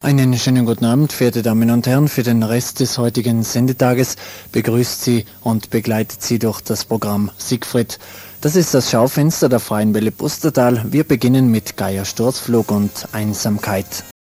Einen schönen guten Abend, verehrte Damen und Herren. Für den Rest des heutigen Sendetages begrüßt Sie und begleitet Sie durch das Programm Siegfried. Das ist das Schaufenster der Freien Welle Pustertal. Wir beginnen mit Geier Sturzflug und Einsamkeit.